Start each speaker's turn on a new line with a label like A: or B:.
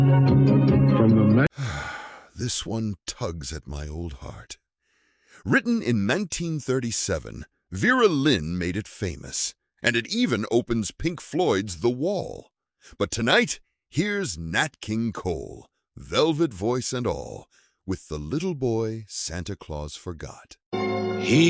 A: This one tugs at my old heart. Written in 1937, Vera Lynn made it famous, and it even opens Pink Floyd's The Wall. But tonight, here's Nat King Cole, velvet voice and all, with The Little Boy Santa Claus Forgot.
B: He